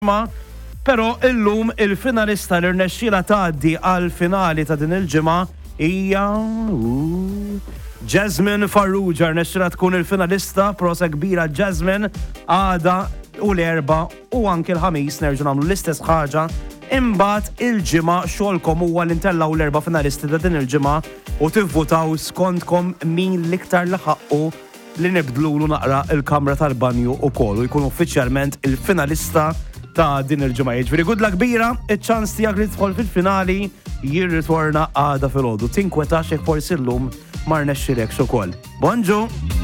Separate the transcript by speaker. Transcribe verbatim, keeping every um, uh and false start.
Speaker 1: Ma però illum il-finalista li rnexxiela tgħaddi għall-finali ta' din il-ġimgħa hija Jasmine Farrugia rnexxiela tkun il-finalista prosa kbira Jasmine għada u l-erba' u anke l-ħamis nerġgħu nagħmlu l-istess ħaġa. Imbagħad il-ġimgħa xogħolkom huwa li ntellaw l-erba' finalisti ta' din il-ġimgħa u tivvutaw skontkom min l-iktar laħaqqu li nibdlulu naqra il-kamra tal-banju ukoll u jkun uffiċjalment il-finalista ta' din il-ġimgħa. Jiġifieri gudla kbira, iċ-ċans tiegħek li tidħol fil-finali jirritorna għada filgħodu. Tinkwetax jekk forsi llum ma rnexxilekx ukoll. Bonġu!